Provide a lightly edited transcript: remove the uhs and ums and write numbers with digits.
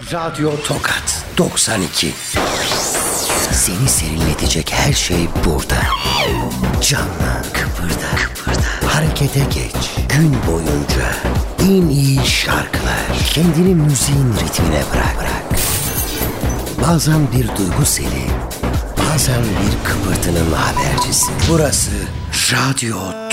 Radyo Tokat 92. Seni serinletecek her şey burada. Canlı, kıpırda, harekete geç. Gün boyunca en iyi şarkılar. Kendini müziğin ritmine bırak. Bazen bir duygu seli, bazen bir kıpırtının habercisi. Burası Radyo